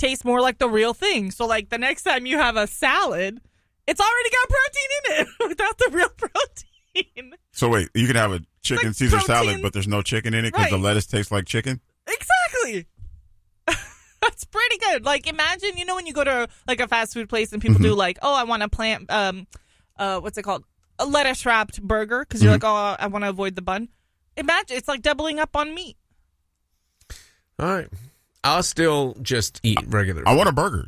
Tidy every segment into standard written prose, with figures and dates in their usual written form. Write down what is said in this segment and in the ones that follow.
taste more like the real thing. So, like, the next time you have a salad, it's already got protein in it without the real protein. So, wait, you can have a chicken Like Caesar protein. salad, but there's no chicken in it because the lettuce tastes like chicken? Exactly. That's pretty good. Like, imagine, when you go to, like, a fast food place and people do, like, oh, I want a plant, what's it called? A lettuce-wrapped burger, because you're like, oh, I want to avoid the bun. Imagine, it's like doubling up on meat. All right. I'll still just eat regular. I want a burger,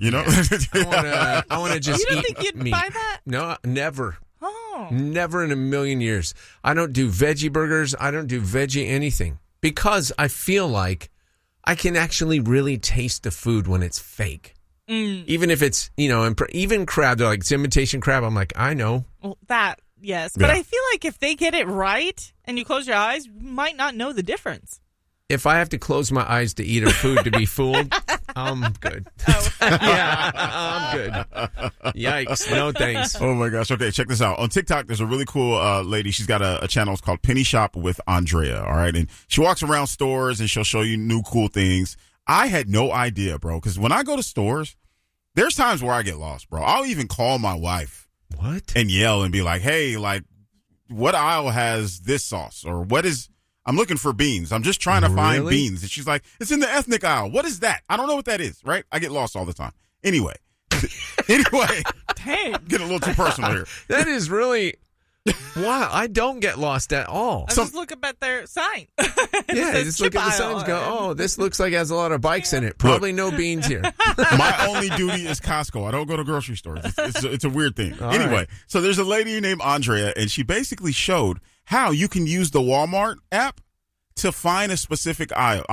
I want to just eat You don't think you'd meat. buy that? No, never. Oh. Never in a million years. I don't do veggie burgers. I don't do veggie anything because I feel like I can actually really taste the food when it's fake. Even if it's, even crab, they're like, it's imitation crab. I'm like, I know. Well, that, yes. But I feel like if they get it right and you close your eyes, you might not know the difference. If I have to close my eyes to eat a food to be fooled, I'm good. Yeah, I'm good. Yikes. No thanks. Oh, my gosh. Okay, check this out. On TikTok, there's a really cool lady. She's got a channel. It's called Penny Shop with Andrea, all right? And she walks around stores, and she'll show you new cool things. I had no idea, bro, because when I go to stores, there's times where I get lost, bro. I'll even call my wife. What? And yell and be like, hey, like, what aisle has this sauce? Or I'm looking for beans. I'm just trying to find beans. And she's like, it's in the ethnic aisle. What is that? I don't know what that is, right? I get lost all the time. Anyway. Dang. Getting a little too personal here. That is really... Wow, I don't get lost at all. I just look up at their sign. Yeah, just look at the signs and go, oh, this looks like it has a lot of bikes in it. Probably no beans here. My only duty is Costco. I don't go to grocery stores. It's a weird thing. All anyway, right. So there's a lady named Andrea, and she basically showed how you can use the Walmart app to find a specific aisle,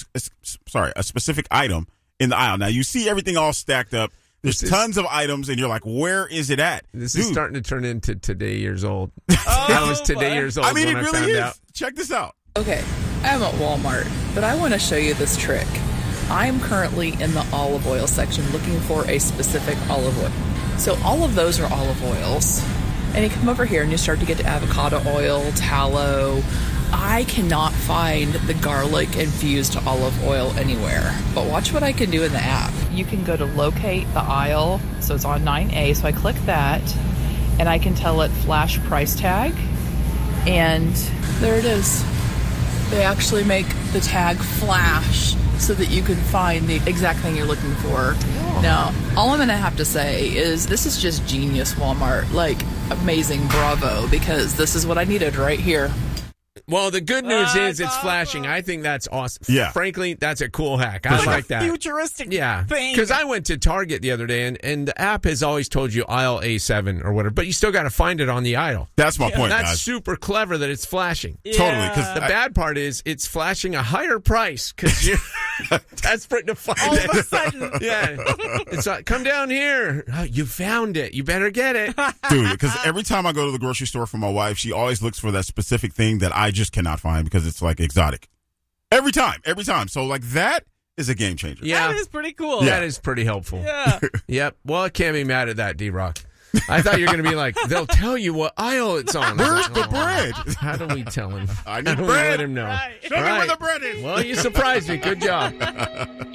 a specific item in the aisle. Now, you see everything all stacked up. There's tons of items, and you're like, where is it at? This is starting to turn into Today Years Old. I was Today Years Old when I found out. Check this out. Okay, I'm at Walmart, but I want to show you this trick. I'm currently in the olive oil section looking for a specific olive oil. So all of those are olive oils. And you come over here and you start to get to avocado oil, tallow. I cannot find the garlic infused olive oil anywhere. But watch what I can do in the app. You can go to locate the aisle. So it's on 9A. So I click that and I can tell it flash price tag. And there it is. They actually make the tag flash so that you can find the exact thing you're looking for. Oh. Now, all I'm going to have to say is this is just genius, Walmart. Like, amazing, bravo, because this is what I needed right here. Well, the good news is it's flashing. I think that's awesome. Yeah. Frankly, that's a cool hack. I like that. Futuristic thing. Because I went to Target the other day, and the app has always told you aisle A7 or whatever, but you still got to find it on the aisle. That's my point, That's guys. super clever that it's flashing. Yeah. Totally. Because The bad part is it's flashing a higher price because you're desperate to find all it. of a sudden. Yeah. It's like, come down here. Oh, you found it. You better get it. Dude, because every time I go to the grocery store for my wife, she always looks for that specific thing that I just cannot find because it's like exotic. Every time. So like that is a game changer. Yeah. That is pretty cool. That is pretty helpful. Yeah. Yep. Well, I can't be mad at that, D-Rock. I thought you were going to be like, they'll tell you what aisle it's on. Where's the bread? How do we tell him? I need How do we bread. let him know? Right. Show me where the bread is. Well, you surprised me. Good job.